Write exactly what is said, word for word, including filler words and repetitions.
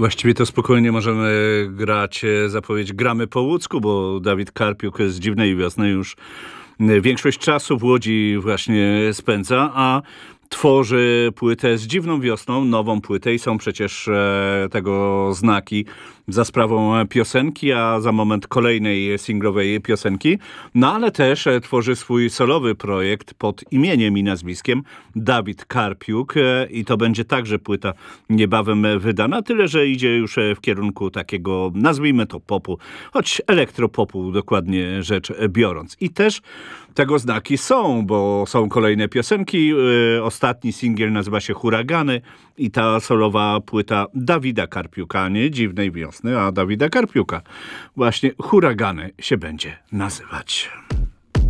Właściwie to spokojnie możemy grać e, zapowiedź Gramy po łódzku, bo Dawid Karpiuk z Dziwnej Wiosny już e, większość czasu w Łodzi właśnie spędza, a tworzy płytę z Dziwną Wiosną, nową płytę i są przecież e, tego znaki za sprawą piosenki, a za moment kolejnej singlowej piosenki. No ale też e, tworzy swój solowy projekt pod imieniem i nazwiskiem Dawid Karpiuk e, i to będzie także płyta niebawem wydana, tyle że idzie już e, w kierunku takiego, nazwijmy to popu, choć elektropopu dokładnie rzecz biorąc. I też tego znaki są, bo są kolejne piosenki. E, ostatni singiel nazywa się Huragany i ta solowa płyta Dawida Karpiuka, nie Dziwnej Wiosny, a Dawida Karpiuka. Właśnie Huragany się będzie nazywać.